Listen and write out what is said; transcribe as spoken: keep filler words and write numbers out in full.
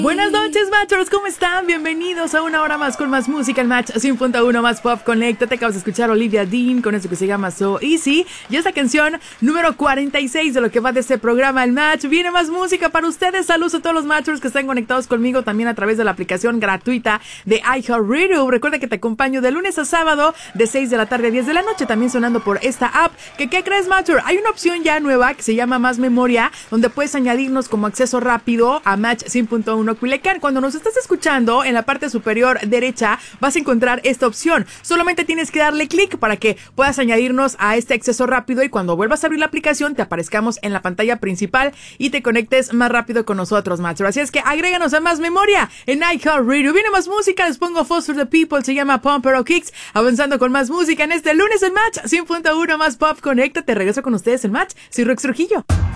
Buenas noches, Matchers, ¿cómo están? Bienvenidos a una hora más con más música, el Match cien punto uno más Pop Connect. Te acabas de escuchar a Olivia Dean con eso que se llama So Easy. Y esta canción número cuarenta y seis de lo que va de este programa, el Match. Viene más música para ustedes. Saludos a todos los Matchers que están conectados conmigo también a través de la aplicación gratuita de iHeartRadio. Recuerda que te acompaño de lunes a sábado de seis de la tarde a diez de la noche, también sonando por esta app. ¿Qué, qué crees, Matcher? Hay una opción ya nueva que se llama Más Memoria, donde puedes añadirnos como acceso rápido a Match cien punto uno Culiacán. Cuando nos estás escuchando, en la parte superior derecha vas a encontrar esta opción. Solamente tienes que darle clic para que puedas añadirnos a este acceso rápido y cuando vuelvas a abrir la aplicación te aparezcamos en la pantalla principal y te conectes más rápido con nosotros, Matcher. Así es que agréganos a Más Memoria en iHeartRadio. Viene más música, les pongo Foster the People, se llama Pumper o Kicks. Avanzando con más música en este lunes en Match cien punto uno más Pop. Conéctate, regreso con ustedes en Match. Soy Rox Trujillo.